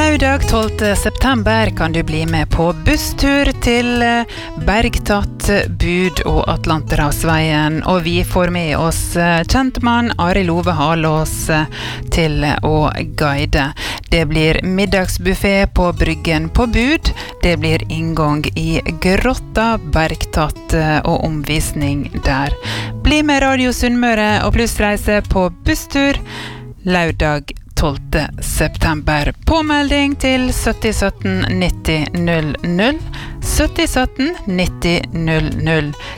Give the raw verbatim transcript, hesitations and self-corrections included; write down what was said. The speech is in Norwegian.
Lørdag tolvte september kan du bli med på busstur til Bergtatt, Bud og Atlanterhavsveien, og vi får med oss kjentmann Arild Ove Halås til å guide. Det blir middagsbuffet på Bryggen på Bud, det blir inngang i Grotta, Bergtatt og omvisning der. Bli med Radio Sunnmøre og plussreise på busstur lørdag tolvte september. Påmelding til sytti sytten nitti null null, sytti sytten nitti null null.